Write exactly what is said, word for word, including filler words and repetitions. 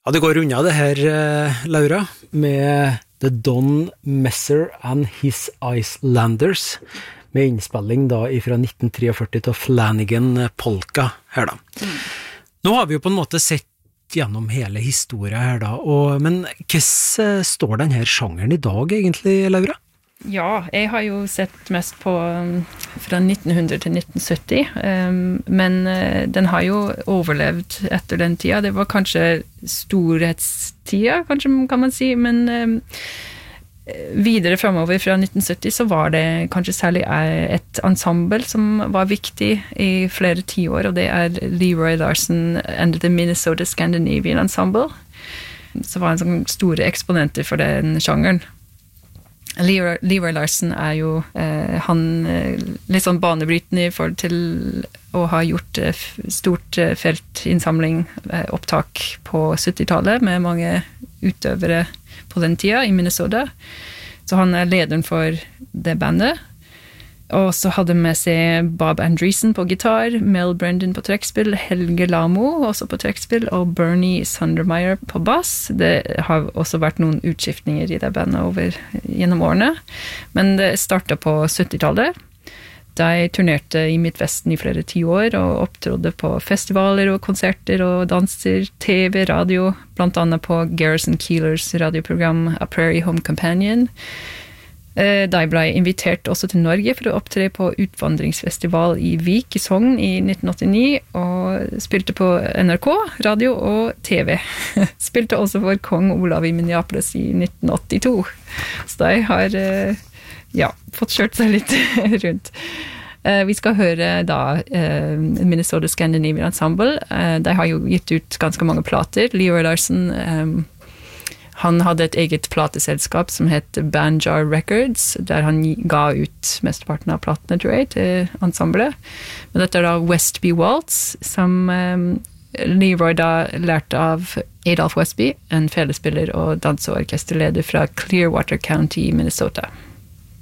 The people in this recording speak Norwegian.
Ja, det går unna det her, Laura, med The Don Messer and His Icelanders, med innspilling da fra nitten førti-tre til Flanagan Polka her da. Mm. Nå har vi jo på en måte sett gjennom hele historien her da, og, men hvordan står den her sjangeren i dag egentlig, Laura? Ja, jeg har jo sett mest på um, fra nitten hundre til nitten sytti, um, men uh, den har jo overlevd etter den tida. Det var kanskje storhetstida, kanskje kan man si, men um, videre fremover fra nitten sytti så var det kanskje særlig et ensemble som var viktig i flere tiår, og det er Leroy Larson and the Minnesota Scandinavian Ensemble, som var en sånn store eksponenter for den sjangeren. Leroy, Leroy Larson er jo eh, han eh, litt sånn banebrytende for til å ha gjort eh, stort eh, feltinnsamling, eh, opptak på syttitallet med mange utøvere på den tida i Minnesota. Så han er lederen for det bandet. Og så hadde med seg Bob Andreessen på gitar, Mel Brendan på trekkspill, Helge Lamo også på trekkspill, og Bernie Sundermeyer på bass. Det har også vært noen utskiftninger i det bandet over, gjennom årene. Men det startet på syttitallet. De turnerte i Midtvesten i flere tiår, og opptrådde på festivaler og konserter og danser, T V, radio, blant annet på Garrison Keillors radioprogram A Prairie Home Companion. De ble invitert også til Norge for å opptre på utvandringsfestival i Vik i Sogn i nitten åttini, og spilte på N R K, radio og T V. Spilte også for Kong Olav i Minneapolis i nitten åttito. Så de har ja, fått kjørt seg litt rundt. Vi skal høre da Minnesota Scandinavian Ensemble. De har jo gitt ut ganske mange plater. Leroy Larson han hadde et eget plateselskap som het Banjar Records, der han ga ut mesteparten av platene, tror jeg, til ensemblet. Men dette er da Westby Waltz, som um, Leroy da lærte av Adolph Westby, en felespiller og danseorkesterleder fra Clearwater County i Minnesota.